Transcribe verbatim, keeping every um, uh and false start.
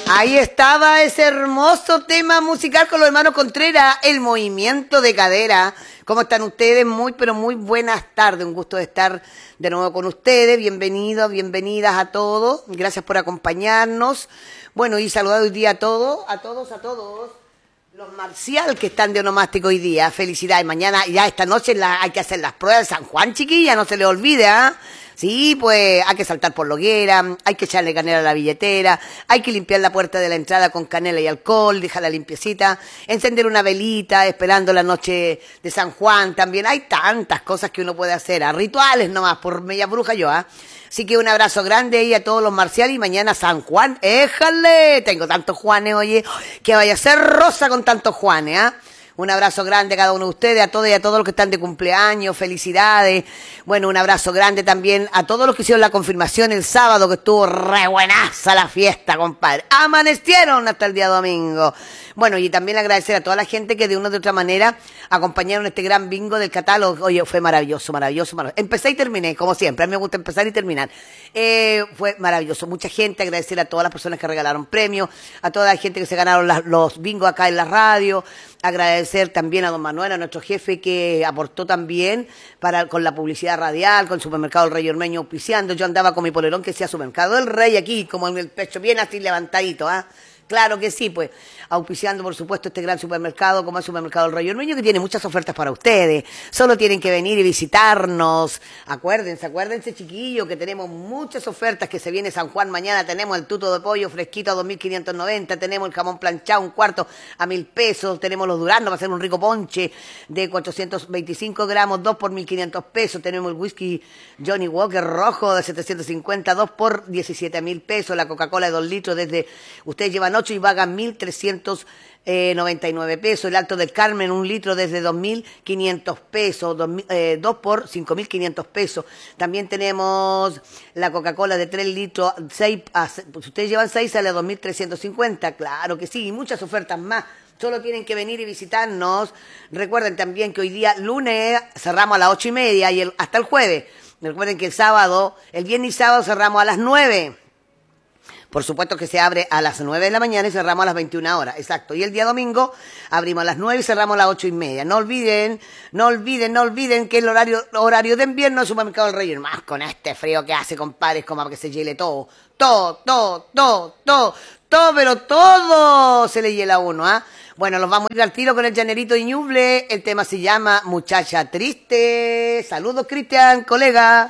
Ahí estaba ese hermoso tema musical con los hermanos Contreras, el movimiento de cadera. ¿Cómo están ustedes? Muy, pero muy buenas tardes. Un gusto de estar de nuevo con ustedes. Bienvenidos, bienvenidas a todos. Gracias por acompañarnos. Bueno, y saludar hoy día a todos, a todos, a todos. Los Marcial que están de onomástico hoy día. Felicidades. Mañana, ya esta noche la, hay que hacer las pruebas de San Juan, chiquilla. No se le olvide, ¿ah? ¿eh? Sí, pues hay que saltar por la hoguera, hay que echarle canela a la billetera, hay que limpiar la puerta de la entrada con canela y alcohol, dejarla limpiecita, encender una velita esperando la noche de San Juan también. Hay tantas cosas que uno puede hacer, a rituales nomás, por media bruja yo, ¿ah? ¿eh? Así que un abrazo grande ahí a todos los marciales y mañana San Juan, ¡éjale! Tengo tantos Juanes, oye, que vaya a ser rosa con tantos Juanes, ¿ah? ¿eh? Un abrazo grande a cada uno de ustedes, a todos y a todos los que están de cumpleaños, felicidades. Bueno, un abrazo grande también a todos los que hicieron la confirmación el sábado, que estuvo re buenaza la fiesta, compadre. Amanecieron hasta el día domingo. Bueno, y también agradecer a toda la gente que de una u otra manera acompañaron este gran bingo del catálogo. Oye, fue maravilloso, maravilloso, maravilloso. Empecé y terminé, como siempre. A mí me gusta empezar y terminar. Eh, fue maravilloso. Mucha gente, agradecer a todas las personas que regalaron premios, a toda la gente que se ganaron las, los bingos acá en la radio. Agradecer también a don Manuel, a nuestro jefe, que aportó también para con la publicidad radial, con el Supermercado del Rey Ormeño auspiciando. Yo andaba con mi polerón que decía Supermercado del Rey aquí, como en el pecho, bien así levantadito, ¿ah? ¿eh? Claro que sí, pues, auspiciando, por supuesto, este gran supermercado, como el Supermercado del Rey Ormeño, que tiene muchas ofertas para ustedes. Solo tienen que venir y visitarnos. Acuérdense, acuérdense, chiquillos, que tenemos muchas ofertas, que se viene San Juan mañana. Tenemos el tuto de pollo fresquito a dos mil quinientos noventa, tenemos el jamón planchado, un cuarto a mil pesos, tenemos los duraznos para hacer un rico ponche de cuatrocientos veinticinco gramos, dos por mil quinientos pesos, tenemos el whisky Johnny Walker rojo de setecientos cincuenta, dos por diecisiete mil pesos, la Coca-Cola de dos litros desde, ustedes llevan ocho y pagan mil trescientos noventa y nueve pesos, el Alto del Carmen, un litro desde dos mil quinientos pesos, dos, eh, dos por cinco mil quinientos pesos. También tenemos la Coca-Cola de tres litros, seis, ah, si ustedes llevan seis sale a dos mil trescientos cincuenta, claro que sí, y muchas ofertas más. Solo tienen que venir y visitarnos. Recuerden también que hoy día, lunes, cerramos a las ocho y media y el, hasta el jueves. Recuerden que el sábado, el viernes y sábado cerramos a las nueve. Por supuesto que se abre a las nueve de la mañana y cerramos a las veintiuna horas, exacto. Y el día domingo abrimos a las nueve y cerramos a las ocho y media. No olviden, no olviden, no olviden que el horario horario de invierno es Supermercado del Rey. Más con este frío que hace, compadre, es como para que se hiele todo. Todo, todo, todo, todo, todo, pero todo se le hiela a uno, ¿ah? ¿eh? Bueno, nos vamos a ir al tiro con el llanerito de Ñuble. El tema se llama Muchacha Triste. Saludos, Cristian, colega.